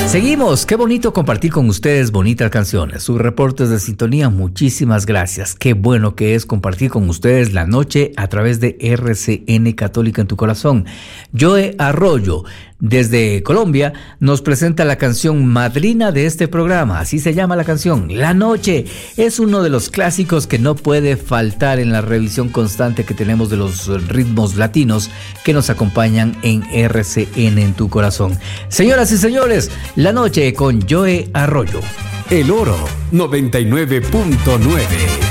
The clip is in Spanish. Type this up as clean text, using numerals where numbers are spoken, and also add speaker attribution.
Speaker 1: Seguimos, qué bonito compartir con ustedes bonitas canciones, sus reportes de sintonía, muchísimas gracias. Qué bueno que es compartir con ustedes la noche a través de RCN Católica en tu corazón. Joe Arroyo, desde Colombia, nos presenta la canción madrina de este programa, así se llama la canción, La Noche. Es uno de los clásicos que no puede faltar en la revisión constante que tenemos de los ritmos latinos que nos acompañan en RCN en tu corazón. Señoras y señores, La Noche con Joe Arroyo.
Speaker 2: El Oro 99.9.